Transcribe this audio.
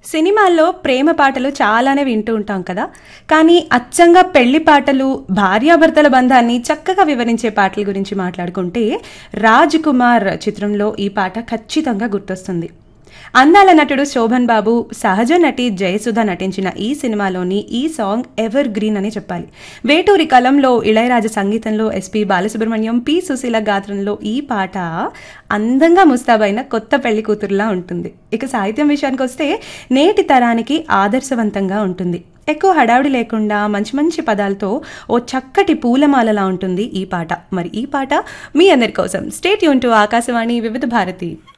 సినిమాల్లో ప్రేమ పాటలు చాలానే వింటూ ఉంటాం కదా. కానీ అచ్చంగా పెళ్లి పాటలు, భార్యాభర్తల బంధాన్ని చక్కగా వివరించే పాటల గురించి మాట్లాడుకుంటే రాజ్ కుమార్ చిత్రంలో ఈ పాట ఖచ్చితంగా గుర్తొస్తుంది. అందాల నటుడు శోభన్ బాబు, సహజ నటి జయసుధ నటించిన ఈ సినిమాలోని ఈ సాంగ్ ఎవర్ గ్రీన్ అని చెప్పాలి. వేటూరి కలంలో, ఇళయరాజా సంగీతంలో, ఎస్పి బాలసుబ్రహ్మణ్యం, పి సుశీల గాత్రంలో ఈ పాట అందంగా ముస్తాబైన కొత్త పెళ్లి కూతురులా ఉంటుంది. ఇక సాహిత్యం విషయానికి వస్తే నేటి తరానికి ఆదర్శవంతంగా ఉంటుంది. ఎక్కువ హడావుడి లేకుండా మంచి మంచి పదాలతో ఓ చక్కటి పూలమాలలా ఉంటుంది ఈ పాట. మరి ఈ పాట మీ అందరి కోసం. స్టే ట్యూన్ టు ఆకాశవాణి వివిధ భారతి.